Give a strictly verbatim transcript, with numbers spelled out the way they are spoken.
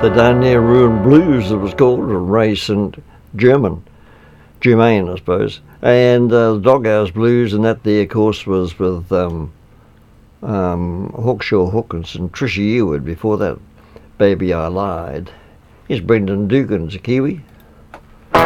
the Darnayroon Blues, it was called, and Ray Saint German, Germain, I suppose, and uh, the Doghouse Blues, and that there, of course, was with um, um, Hawkshaw Hawkins and Trisha Yearwood. Before that, Baby I Lied. Here's Brendan Dugan's a Kiwi.